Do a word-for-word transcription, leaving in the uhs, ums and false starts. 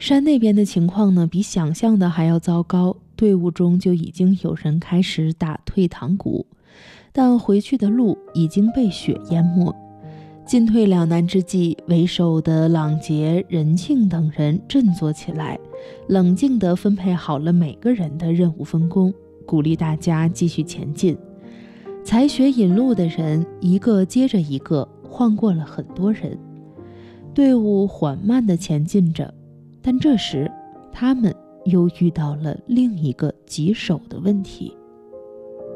山那边的情况呢，比想象的还要糟糕，队伍中就已经有人开始打退堂鼓，但回去的路已经被雪淹没。进退两难之际，为首的朗杰、任庆等人振作起来，冷静地分配好了每个人的任务分工，鼓励大家继续前进。采雪引路的人一个接着一个晃过了很多人，队伍缓慢地前进着，但这时他们又遇到了另一个棘手的问题。